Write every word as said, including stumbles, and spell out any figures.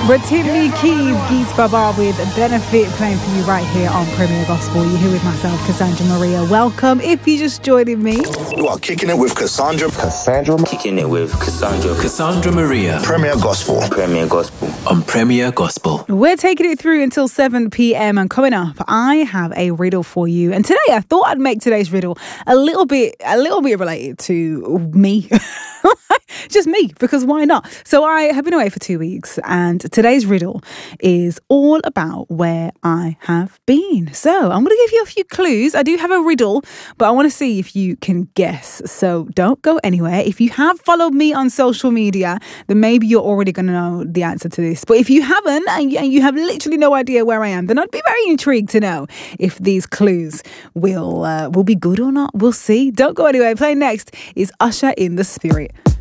Brittany Keys, Geese Baba with Benefit playing for you right here on Premier Gospel. You're here with myself, Cassandra Maria. Welcome if you're just joining me. You are kicking it with Cassandra. Cassandra. Kicking it with Cassandra. Cassandra Maria. Premier Gospel. Premier Gospel. On Premier Gospel. We're taking it through until seven p.m. and coming up, I have a riddle for you. And today I thought I'd make today's riddle a little bit, a little bit related to me. Just me, because why not? So I have been away for two weeks and today's riddle is all about where I have been. So I'm going to give you a few clues. I do have a riddle, but I want to see if you can guess. So don't go anywhere. If you have followed me on social media, then maybe you're already going to know the answer to this. But if you haven't and you have literally no idea where I am, then I'd be very intrigued to know if these clues will uh, will be good or not. We'll see. Don't go anywhere. Playing next is Usher in the Spirit.